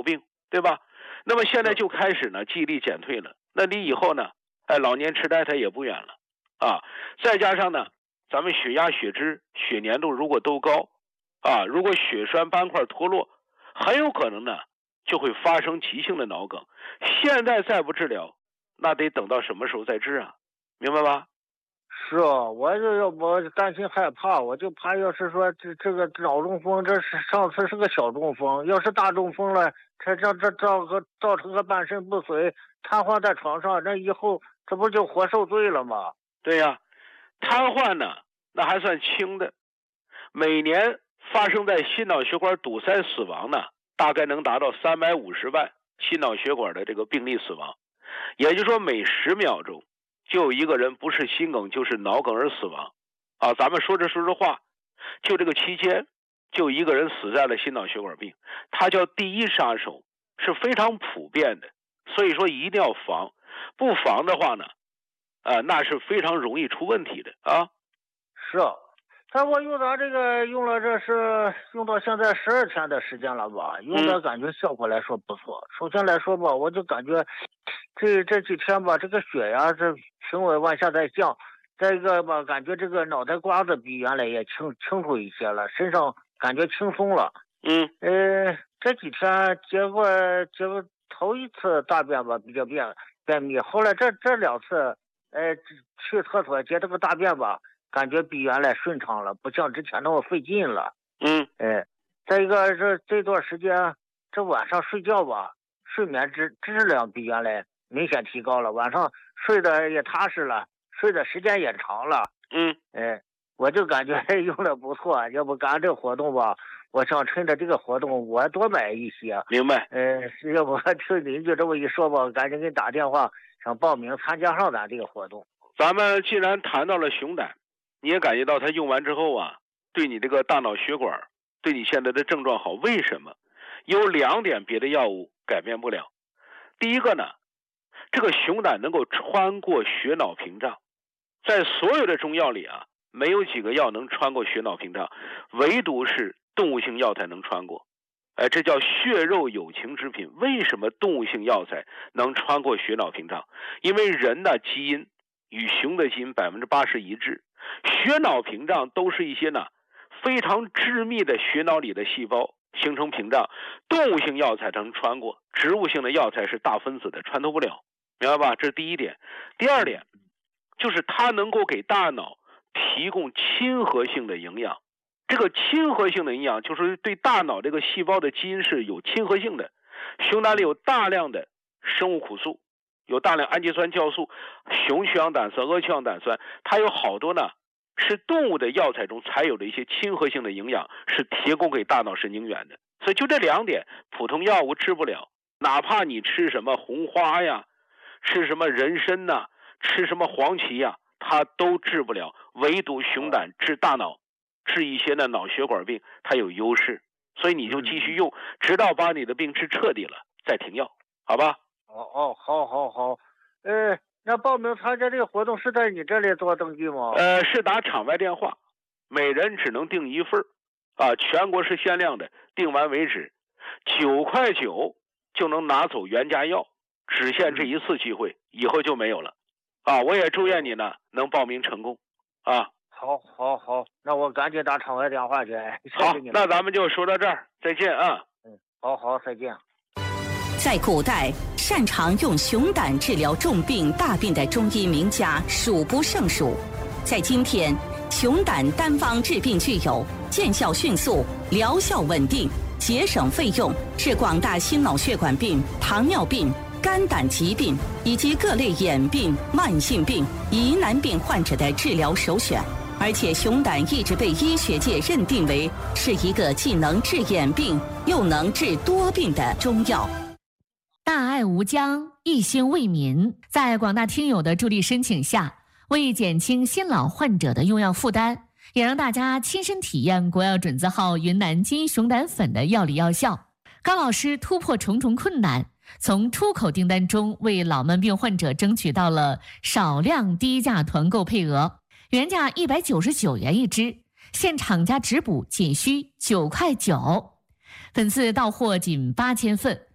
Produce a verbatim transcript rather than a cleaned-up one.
病，对吧？那么现在就开始呢，记忆力减退了，那你以后呢，哎，老年痴呆它也不远了啊。再加上呢，咱们血压、血脂、血粘度如果都高啊，如果血栓斑块脱落，很有可能呢就会发生急性的脑梗。现在再不治疗，那得等到什么时候再治啊？明白吧？ 是啊，我就我担心害怕，我就怕要是说这这个脑中风，这是上次是个小中风，要是大中风了，这这这造个造成个半身不遂，瘫痪在床上，那以后这不就活受罪了吗？ 对呀，瘫痪呢，那还算轻的，每年发生在心脑血管堵塞死亡呢，大概能达到三百五十万心脑血管的这个病例死亡，也就是说每十秒钟就有一个人不是心梗就是脑梗而死亡啊。咱们说着说着话，就这个期间就一个人死在了心脑血管病，它叫第一杀手，是非常普遍的，所以说一定要防，不防的话呢啊，那是非常容易出问题的啊。 是啊，但我用到这个用了这是用到现在十二天的时间了吧，用的感觉效果来说不错。嗯、首先来说吧，我就感觉这这几天吧，这个血压这平稳往下在降，再一个吧，感觉这个脑袋瓜子比原来也清清楚一些了，身上感觉轻松了。 嗯， 呃，这几天结果结果头一次大便吧比较便便秘，后来这这两次，呃，去厕所接这个大便吧，感觉比原来顺畅了，不像之前那么费劲了。 嗯， 哎，再一个这这段时间，这晚上睡觉吧，睡眠质质量比原来明显提高了，晚上睡得也踏实了，睡的时间也长了。 嗯， 哎，我就感觉用的不错，要不干这活动吧，我想趁着这个活动我多买一些。 明白。 呃，要不听邻居这么一说吧，赶紧给你打电话，想报名参加上咱这个活动。 咱们既然谈到了熊胆，你也感觉到它用完之后啊，对你这个大脑血管，对你现在的症状好。为什么？有两点别的药物改变不了。第一个呢，这个熊胆能够穿过血脑屏障，在所有的中药里啊，没有几个药能穿过血脑屏障，唯独是动物性药材能穿过。哎，这叫血肉有情之品。为什么动物性药材能穿过血脑屏障？因为人的基因与熊的基因百分之八十一致，血脑屏障都是一些呢非常致密的血脑里的细胞形成屏障，动物性药材能穿过，植物性的药材是大分子的，穿透不了，明白吧？这是第一点。第二点就是它能够给大脑提供亲和性的营养。这个亲和性的营养就是对大脑这个细胞的基因是有亲和性的。熊胆里有大量的生物苦素，有大量氨基酸酵素、雄去氧胆酸、阿去氧胆酸，它有好多呢是动物的药材中才有的一些亲和性的营养，是提供给大脑神经元的。所以就这两点，普通药物治不了，哪怕你吃什么红花呀，吃什么人参呐，吃什么黄芪呀，它都治不了，唯独熊胆治大脑，治一些的脑血管病，它有优势。所以你就继续用，直到把你的病治彻底了再停药，好吧？ 哦哦，好好好。呃，那报名参加这个活动是在你这里做登记吗？ 呃，是打场外电话，每人只能订一份啊，全国是限量的，订完为止，九块九就能拿走原价药，只限这一次机会，以后就没有了啊！我也祝愿你呢能报名成功啊！ 好，好，好，那我赶紧打场外电话去。 好，那咱们就说到这儿，再见啊！ 嗯，好好，再见。 在古代，擅长用熊胆治疗重病大病的中医名家数不胜数。在今天，熊胆单方治病具有见效迅速、疗效稳定、节省费用，是广大心脑血管病、糖尿病、肝胆疾病以及各类眼病、慢性病、疑难病患者的治疗首选。而且熊胆一直被医学界认定为是一个既能治眼病又能治多病的中药。 大爱无疆，一心为民，在广大听友的助力申请下，为减轻心脑患者的用药负担，也让大家亲身体验国药准字号云南金熊胆粉的药理药效。高老师突破重重困难，从出口订单中为老慢病患者争取到了少量低价团购配额，原价一百九十九元一支，现厂家直补仅需九块九。本次到货仅八千份，